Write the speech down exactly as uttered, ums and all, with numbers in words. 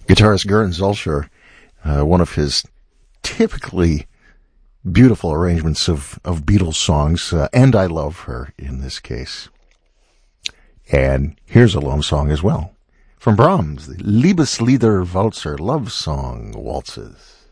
Guitarist Gern Zolscher, uh, one of his typically beautiful arrangements of, of Beatles songs, uh, and I Love Her in this case. And here's a love song as well. From Brahms, the Liebeslieder Walzer, love song waltzes.